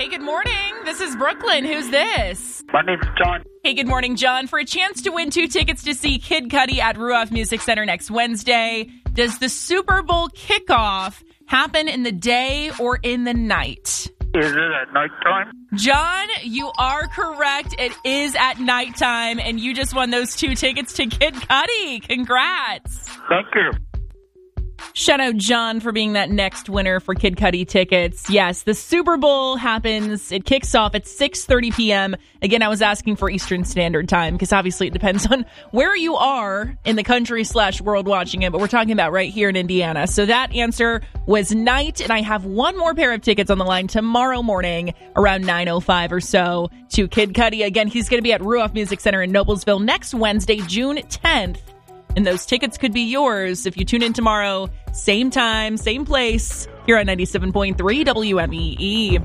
Hey, good morning. This is Brooklyn. Who's this? My name's John. Hey, good morning, John. For a chance to win 2 tickets to see Kid Cudi at Ruoff Music Center next Wednesday, does the Super Bowl kickoff happen in the day or in the night? Is it at nighttime? John, you are correct. It is at nighttime, and you just won those 2 tickets to Kid Cudi. Congrats. Thank you. Shout out John for being that next winner for Kid Cudi tickets. Yes, the Super Bowl happens. It kicks off at 6:30 p.m. Again, I was asking for Eastern Standard Time because obviously it depends on where you are in the country / world watching it, but we're talking about right here in Indiana. So that answer was night, and I have one more pair of tickets on the line tomorrow morning around 9:05 or so to Kid Cudi. Again, he's going to be at Ruoff Music Center in Noblesville next Wednesday, June 10th. And those tickets could be yours if you tune in tomorrow, same time, same place, here on 97.3 WMEE.